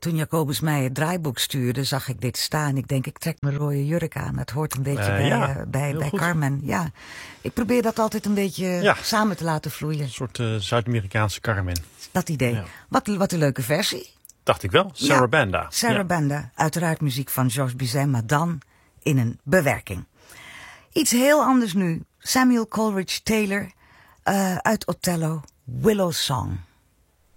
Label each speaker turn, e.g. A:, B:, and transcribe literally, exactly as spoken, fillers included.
A: Toen Jacobus mij het draaiboek stuurde, zag ik dit staan. Ik denk, ik trek mijn rode jurk aan. Het hoort een beetje
B: Uh,
A: bij,
B: ja,
A: uh, bij, bij
B: goed.
A: Carmen. Ja. Ik probeer dat altijd een beetje
B: ja.
A: samen te laten vloeien.
B: Een soort uh, Zuid-Amerikaanse Carmen.
A: Dat idee. Ja. Wat, wat een leuke versie.
B: Dacht ik wel. Sarah
A: ja,
B: Banda.
A: Sarah ja. Banda. Uiteraard muziek van Georges Bizet, maar dan in een bewerking. Iets heel anders nu. Samuel Coleridge Taylor uh, uit Othello, Willow Song.